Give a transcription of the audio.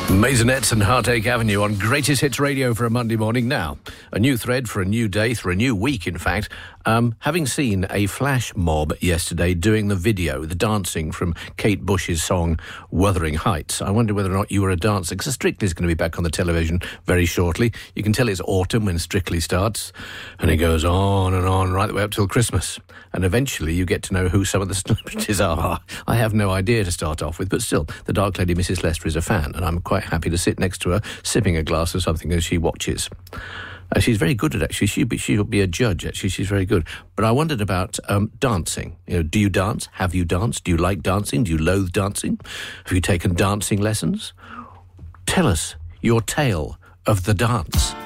Maisonettes and Heartache Avenue on Greatest Hits Radio for a Monday morning. Now, a new thread for a new day, for a new week, in fact. Having seen a flash mob yesterday doing the video, the dancing from Kate Bush's song Wuthering Heights, I wonder whether or not you were a dancer, because Strictly is going to be back on the television very shortly. You can tell it's autumn when Strictly starts, and it goes on and on right the way up till Christmas. And eventually you get to know who some of the celebrities are. I have no idea to start off with, but still, the Dark Lady, Mrs. Lester, is a fan, and I'm quite happy to sit next to her, sipping a glass of something as she watches. She's very good at it, actually. She'll be a judge, actually. She's very good. But I wondered about dancing. You know, do you dance? Have you danced? Do you like dancing? Do you loathe dancing? Have you taken dancing lessons? Tell us your tale of the dance.